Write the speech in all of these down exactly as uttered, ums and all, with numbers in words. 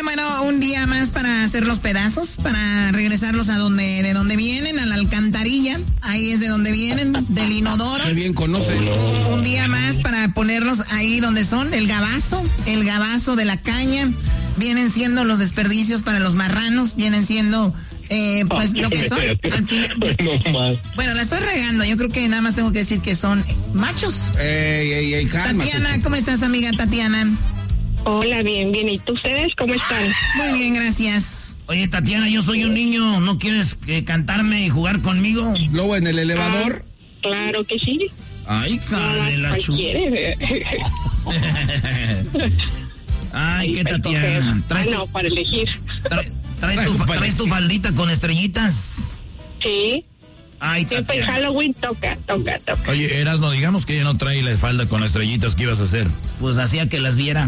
bueno, un día más para hacer los pedazos, para regresarlos a donde, de donde vienen, a la alcantarilla. Ahí es de donde vienen, del inodoro. Qué bien conoces. Un, un día más para ponerlos ahí donde son, el gabazo, el gabazo de la caña. Vienen siendo los desperdicios para los marranos, vienen siendo, eh, pues, lo que son. Al final, no más. bueno, la estoy regando, yo creo que nada más tengo que decir que son machos. Ey, ey, ey, cálmate. Tatiana, ¿cómo estás, amiga Tatiana? Hola, bien, bien. ¿Y ustedes cómo están? Muy bien, gracias. Oye, Tatiana, yo soy un niño, ¿no quieres eh, cantarme y jugar conmigo? Luego en el elevador. Ah, claro que sí. Ay, cara de la chu... Ay, qué Tatiana. ¿Traes no, para elegir. Tra... ¿Traes, tu, ¿Traes tu faldita con estrellitas? Sí. Ay, siempre en Halloween toca, toca, toca. Oye, Erasno, digamos que ella no trae la falda con estrellitas, ¿qué ibas a hacer? Pues hacía que las viera.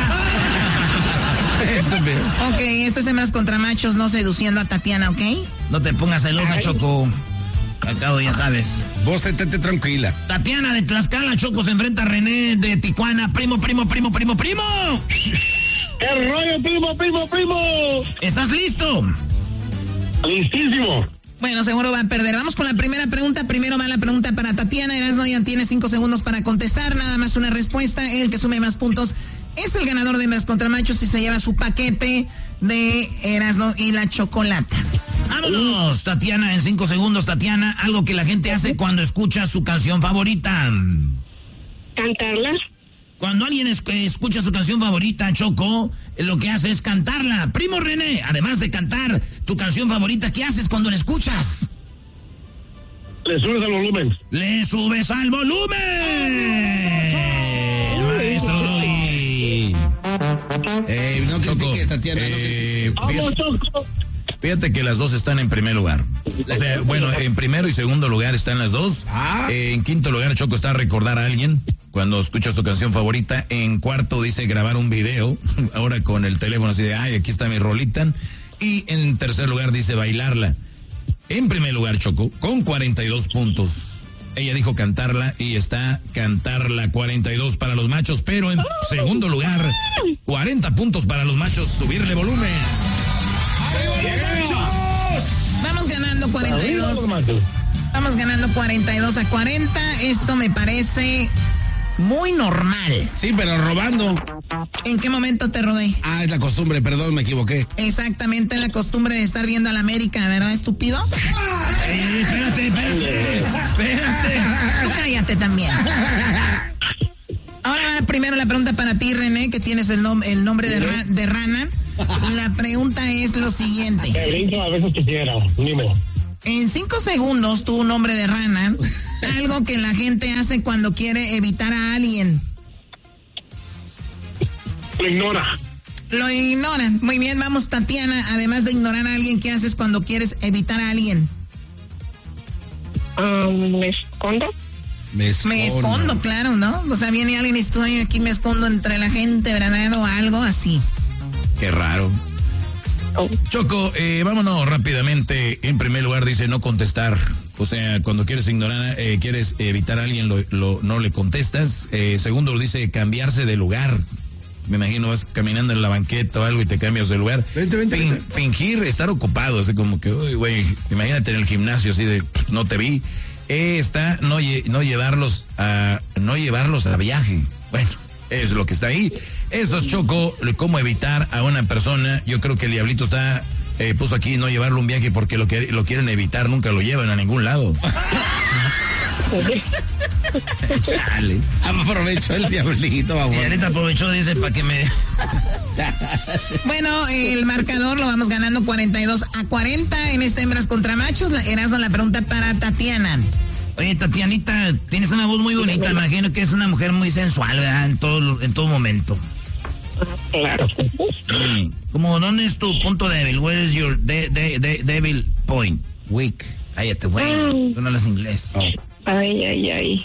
Ok, esto es hembras contra machos, no seduciendo a Tatiana, ¿ok? No te pongas celosa, Ay. Choco. Acabo, ya sabes. Vos estate tranquila. Tatiana de Tlaxcala, Choco, se enfrenta a René de Tijuana. Primo, primo, primo, primo, primo. ¡Qué rollo, primo, primo, primo! ¿Estás listo? Listísimo. Bueno, seguro va a perder. Vamos con la primera pregunta. Primero va la pregunta para Tatiana. Erasno ya tiene cinco segundos para contestar. Nada más una respuesta. El que sume más puntos es el ganador de hembras contra machos y se lleva su paquete de Erasno y la chocolata. ¡Vámonos, Tatiana! En cinco segundos, Tatiana. Algo que la gente hace cuando escucha su canción favorita. ¿Cantarla? Cuando alguien es, escucha su canción favorita, Choco, lo que hace es cantarla. Primo René, además de cantar tu canción favorita, ¿qué haces cuando la escuchas? Le subes al volumen. ¡Le subes al volumen! Maestro Doggy. Eh, no critiques, Tatiana. Eh, no ¡Vamos, Choco! Fíjate que las dos están en primer lugar. O sea, bueno, en primero y segundo lugar están las dos. Ah. Eh, en quinto lugar, Choco, está recordar a alguien cuando escuchas tu canción favorita. En cuarto dice grabar un video, ahora con el teléfono así de, ay, aquí está mi rolita. Y en tercer lugar dice bailarla. En primer lugar, Choco, con cuarenta y dos puntos. Ella dijo cantarla y está cantarla, cuarenta y dos para los machos, pero en segundo lugar, cuarenta puntos para los machos, subirle volumen. Vamos ganando cuarenta y dos. Vamos ganando cuarenta y dos a cuarenta. Esto me parece muy normal. Sí, pero robando. ¿En qué momento te robé? Ah, es la costumbre, perdón, me equivoqué. Exactamente, la costumbre de estar viendo a la América, ¿verdad, estúpido? Ey, espérate, espérate, espérate. Tú cállate también. Ahora va primero la pregunta para ti, René, que tienes el, nom- el nombre de, ra- de rana. La pregunta es lo siguiente. Te brinco a veces quisiera, dime. En cinco segundos, tu nombre de rana, algo que la gente hace cuando quiere evitar a alguien. Lo ignora. Lo ignoran. Muy bien, vamos, Tatiana. Además de ignorar a alguien, ¿qué haces cuando quieres evitar a alguien? Um, ¿Me escondo? Me escondo. Me escondo, claro, ¿no? O sea, viene alguien y estoy aquí, me escondo entre la gente, ¿verdad? O algo así. Qué raro. Oh. Choco, eh, vámonos rápidamente. En primer lugar dice no contestar. O sea, cuando quieres ignorar, eh, quieres evitar a alguien, lo, lo, no le contestas. Eh, segundo dice cambiarse de lugar. Me imagino vas caminando en la banqueta o algo y te cambias de lugar. Vente, vente, Fin, vente. Fingir estar ocupado, así como que, uy, güey, imagínate en el gimnasio así de, no te vi. Eh, está no, lle- no llevarlos a, no llevarlos a viaje. Bueno, es lo que está ahí. Esto es, Choco, cómo evitar a una persona. Yo creo que el diablito está eh, puso aquí no llevarlo a un viaje porque lo que lo quieren evitar, nunca lo llevan a ningún lado. Chale. Aprovechó el diablito, vamos. Y ahorita aprovechó, dice, para que me... Bueno, el marcador lo vamos ganando cuarenta y dos a cuarenta en este hembras contra machos. La, Erasno, la pregunta para Tatiana. Oye, Tatianita, tienes una voz muy bonita, me imagino que es una mujer muy sensual, ¿verdad? En todo, en todo momento. Claro. Sí. Como, ¿dónde es tu punto débil? Where is your de, de, de, devil point? Weak. Cállate, güey. Tú no hablas inglés. Oh. Ay, ay, ay.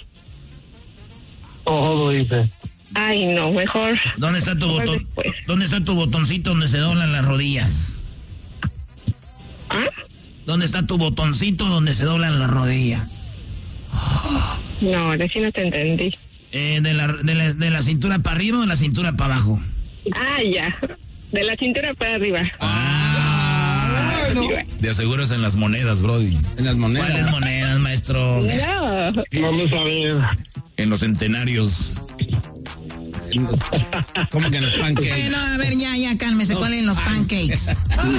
Todo dice. Ay, no, mejor. ¿Dónde está tu mejor botón? después. ¿Dónde está tu botoncito donde se doblan las rodillas? ¿Ah? ¿Dónde está tu botoncito donde se doblan las rodillas? No, ahora sí no te entendí. Eh, de, la, de, la, ¿De la cintura para arriba o de la cintura para abajo? Ah, ya. De la cintura para arriba. Ah, no. de aseguras en las monedas, Brody. En las monedas. ¿Cuáles monedas, maestro? No. Vamos a ver. En los centenarios. ¿Cómo que en los pancakes? Bueno, a ver, ya, ya, cálmese. ¿Cuál en los pancakes?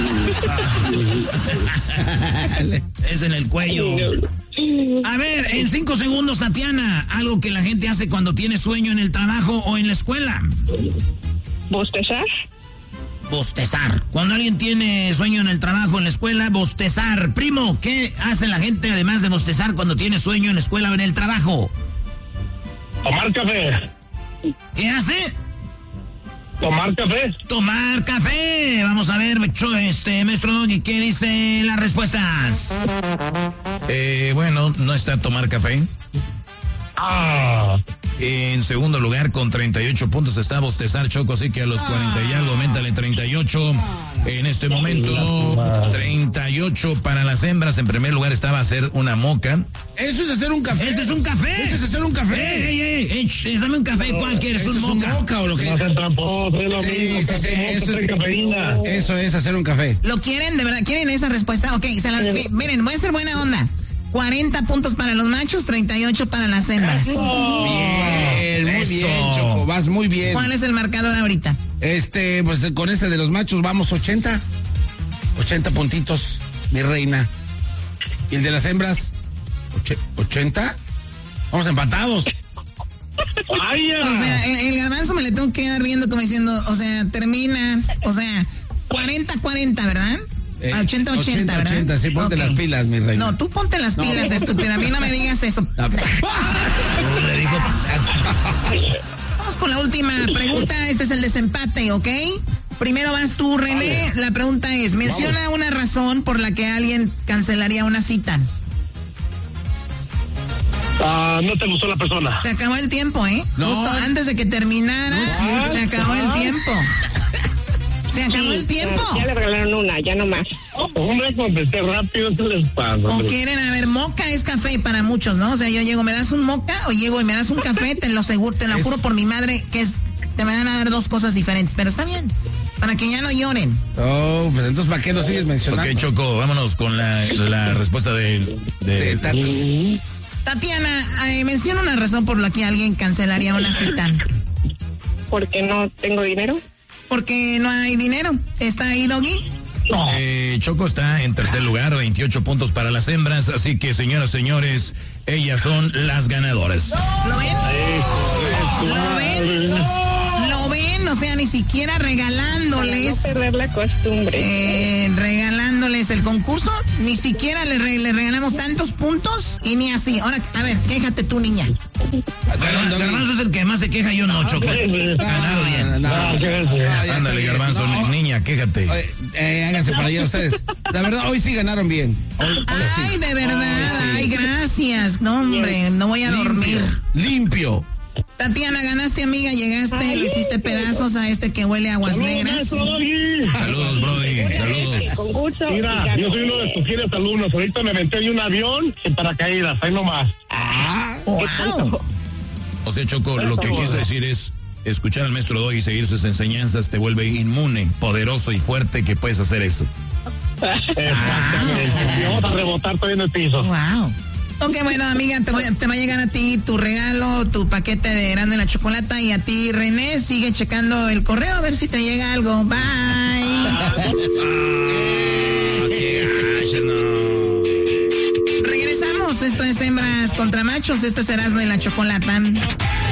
Es en el cuello. A ver, en cinco segundos, Tatiana, algo que la gente hace cuando tiene sueño en el trabajo o en la escuela. ¿Bostezar? Bostezar. Cuando alguien tiene sueño en el trabajo, en la escuela, bostezar. Primo, ¿qué hace la gente además de bostezar cuando tiene sueño en la escuela o en el trabajo? Tomar café. ¿Qué hace? Tomar café. Tomar café. Vamos a ver, este, maestro Doggy, ¿qué dice las respuestas? Eh, bueno, no está tomar café. Ah. En segundo lugar, con treinta y ocho puntos, está bostezar, Choco, así que a los cuarenta y algo, aumentale treinta y ocho. En este momento, treinta y ocho para las hembras. En primer lugar estaba hacer una moca. Eso es hacer un café. ¡Eso es un café! Eso es hacer un café. ¡Ey, ey, ey! ey dame un café, ¿cuál quieres? ¿Eso ¿Un es un moca? moca o lo que No sean tramposos, es lo Sí, mismo. sí, sí, café, eso moca, es- cafeína. Eso es hacer un café. ¿Lo quieren? ¿De verdad? ¿Quieren esa respuesta? Ok, se la, mi- miren, voy a ser buena onda. cuarenta puntos para los machos, treinta y ocho para las hembras. Bien, muy Eso. bien, Choco, vas muy bien. ¿Cuál es el marcador ahorita? Este, pues con este de los machos vamos ochenta. ochenta puntitos, mi reina. ¿Y el de las hembras? Oche- ¿ochenta? Vamos empatados. ¡Ay, ya! O sea, el, el garbanzo me le tengo que quedar riendo como diciendo, o sea, termina, o sea, cuarenta cuarenta, ¿verdad? Eh, A ochenta ochenta, ¿verdad? ochenta, sí, ponte Ok. las pilas, mi reina. No, tú ponte las pilas, estúpida. A mí no me digas eso. A ver. Le dijo, Vamos con la última pregunta. Este es el desempate, ¿ok? Primero vas tú, René. La pregunta es, menciona una razón por la que alguien cancelaría una cita. Ah, no te gustó la persona. Se acabó el tiempo, ¿eh? No. Justo antes de que terminara, No, se acabó el tiempo. Se acabó el tiempo. Ya le regalaron una, ya no más. Hombre, contesté rápido, ¿qué les pasa? O hombre? quieren, a ver, moca es café para muchos, ¿no? O sea, yo llego, ¿me das un moca? O llego y me das un café, te lo seguro, te lo Es- juro por mi madre que es, te me van a dar dos cosas diferentes, pero está bien, para que ya no lloren. Oh, pues entonces, ¿para qué lo sigues mencionando? ok, Choco, vámonos con la, la respuesta de, de, De tatus. Tatiana, eh, menciona una razón por la que alguien cancelaría una cita. Porque no tengo dinero. Porque no hay dinero. ¿Está ahí, Doggy? Eh, Choco está en tercer lugar, veintiocho puntos para las hembras, así que señoras, señores, ellas son las ganadoras. ¿Lo ven? ¿Lo ven? ¿Lo ven? O sea, ni siquiera Para no regalándoles, perder la costumbre. eh, regalándoles el concurso, ni siquiera le, re- le regalamos tantos puntos y ni así. Ahora, a ver, quéjate tú, niña. Garbanzo Garbanzo es el que más se queja, yo no, Choco. Ganado bien. No, Ah, no. ¿qué es? Ah, ya Ándale, está bien. Garbanzo, No. niña, quéjate. Oye, eh, háganse para allá ustedes. La verdad, hoy sí ganaron bien. Hoy, hoy sí. Ay, de verdad. Ay, gracias. No, hombre, no voy a dormir. Limpio. Tatiana, ganaste, amiga. Llegaste, le hiciste pedazos a este que huele a aguas negras. maestro Doggy! Saludos, Brody, saludos. Con gusto. Mira, y ganó. yo soy uno de tus fieles alumnos. Ahorita me aventé de un avión sin paracaídas. Ahí nomás. ¡Wow! O sea, Choco, lo que quiso decir es, escuchar al maestro Doggy y seguir sus enseñanzas te vuelve inmune, poderoso y fuerte que puedes hacer eso. Exactamente. Y vamos a rebotar todavía en el piso. ¡Wow! Ok, bueno, amiga, te, voy- te va a llegar a ti tu regalo, tu paquete de grande en la chocolata, y a ti, René, sigue checando el correo a ver si te llega algo. Bye. Regresamos. Esto es Hembras contra Machos. Este es Erasmo y la Chocolata.